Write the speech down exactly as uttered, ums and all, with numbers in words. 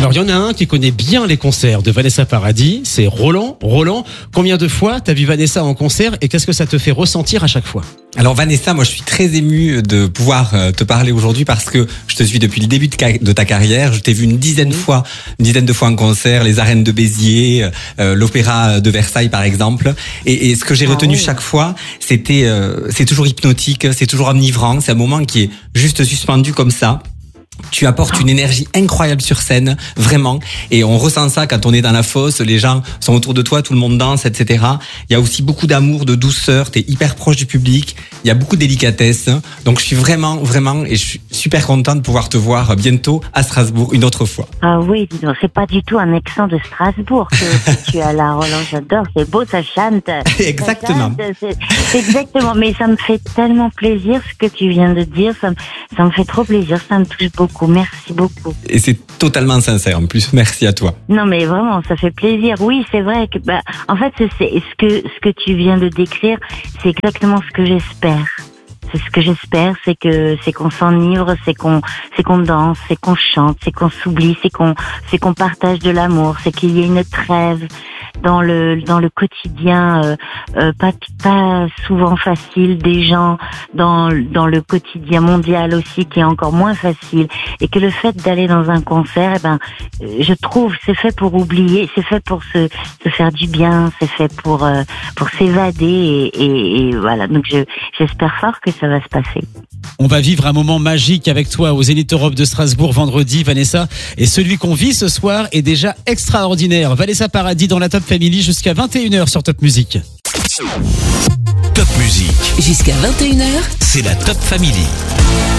Alors, il y en a un qui connaît bien les concerts de Vanessa Paradis, c'est Roland. Roland, combien de fois t'as vu Vanessa en concert et qu'est-ce que ça te fait ressentir à chaque fois? Alors Vanessa, moi je suis très ému de pouvoir te parler aujourd'hui parce que je te suis depuis le début de ta carrière. Je t'ai vu une dizaine de fois, une dizaine de fois en concert, les arènes de Béziers, euh, l'opéra de Versailles par exemple. Et, et ce que j'ai Ah retenu oui. chaque fois, c'était, euh, c'est toujours hypnotique, c'est toujours enivrant. C'est un moment qui est juste suspendu comme ça. Tu apportes une énergie incroyable sur scène, vraiment. Et on ressent ça quand on est dans la fosse, les gens sont autour de toi, tout le monde danse, et cetera. Il y a aussi beaucoup d'amour, de douceur, t'es hyper proche du public, il y a beaucoup de délicatesse. Donc je suis vraiment, vraiment, et je suis super content de pouvoir te voir bientôt à Strasbourg une autre fois. Ah oui, dis donc, c'est pas du tout un accent de Strasbourg que, que tu as là, Roland, j'adore, c'est beau, ça chante. Exactement. Ça chante, c'est, c'est exactement, mais ça me fait tellement plaisir ce que tu viens de dire, ça me, ça me fait trop plaisir, ça me touche beaucoup. Merci beaucoup. Et c'est totalement sincère en plus. Merci à toi. Non mais vraiment, ça fait plaisir. Oui, c'est vrai que bah en fait c'est, c'est ce que ce que tu viens de décrire, c'est exactement ce que j'espère. C'est ce que j'espère, c'est que c'est qu'on s'enivre, c'est qu'on c'est qu'on danse, c'est qu'on chante, c'est qu'on s'oublie, c'est qu'on c'est qu'on partage de l'amour, c'est qu'il y ait une trêve dans le dans le quotidien euh, euh, pas pas souvent facile des gens, dans dans le quotidien mondial aussi qui est encore moins facile, et que le fait d'aller dans un concert, eh ben je trouve c'est fait pour oublier, c'est fait pour se se faire du bien, c'est fait pour euh, pour s'évader et, et, et voilà, donc je j'espère fort que ça va se passer. On va vivre un moment magique avec toi au Zénith Europe de Strasbourg vendredi, Vanessa. Et celui qu'on vit ce soir est déjà extraordinaire. Vanessa Paradis dans la Top Family jusqu'à vingt et une heures sur Top Music. Top Music. Jusqu'à vingt et une heures. C'est la Top Family.